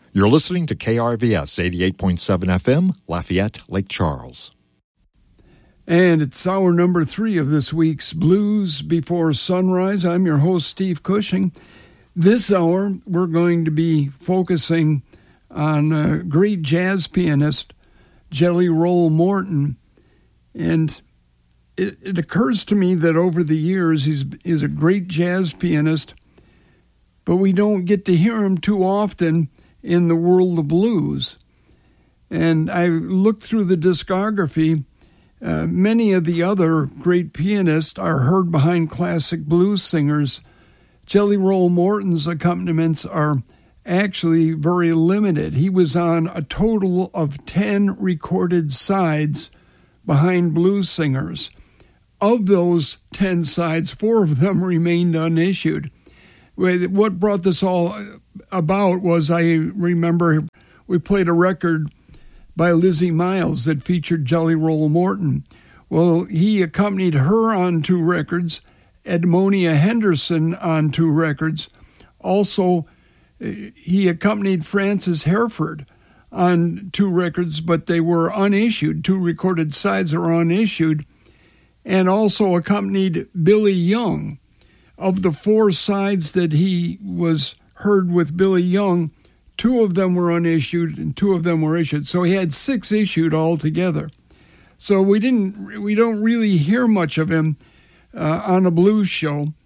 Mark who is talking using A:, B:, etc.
A: You're listening to KRVS 88.7 FM, Lafayette, Lake Charles.
B: And it's hour number 3 of this week's Blues Before Sunrise. I'm your host, Steve Cushing. This hour, we're going to be focusing on great jazz pianist Jelly Roll Morton. And it occurs to me that over the years, he's a great jazz pianist, but we don't get to hear him too often in the world of blues. And I looked through the discography. Many of the other great pianists are heard behind classic blues singers. Jelly Roll Morton's accompaniments are actually very limited. He was on a total of 10 recorded sides behind blues singers. Of those 10 sides, 4 of them remained unissued. What brought this all about was, I remember we played a record by Lizzie Miles that featured Jelly Roll Morton. Well, he accompanied her on 2 records, Edmonia Henderson on 2 records. Also, he accompanied Frances Hereford on 2 records, but they were unissued. 2 recorded sides are unissued. And also accompanied Billy Young. Of the 4 sides that he was heard with Billy Young, 2 of them were unissued and 2 of them were issued. So he had 6 issued altogether. So we don't really hear much of him on a blues show.